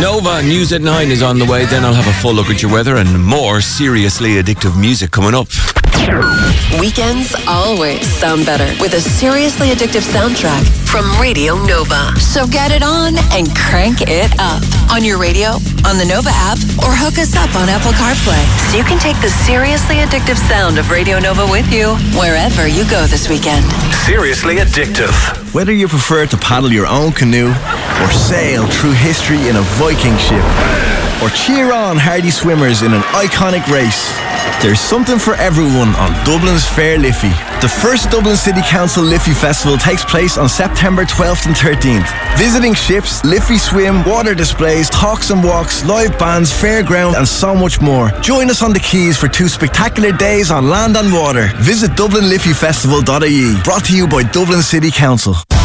Nova News at 9 is on the way. Then I'll have a full look at your weather and more seriously addictive music coming up. Weekends always sound better with a seriously addictive soundtrack from Radio Nova. So get it on and crank it up. On your radio, on the Nova app, or hook us up on Apple CarPlay. So you can take the seriously addictive sound of Radio Nova with you wherever you go this weekend. Seriously addictive. Whether you prefer to paddle your own canoe or sail through history in a Viking ship or cheer on hardy swimmers in an iconic race, there's something for everyone on Dublin's Fair Liffey. The first Dublin City Council Liffey Festival takes place on September 12th and 13th. Visiting ships, Liffey swim, water displays, talks and walks, live bands, fairground and so much more. Join us on the quays for 2 spectacular days on land and water. Visit DublinLiffeyFestival.ie. Brought to you by Dublin City Council.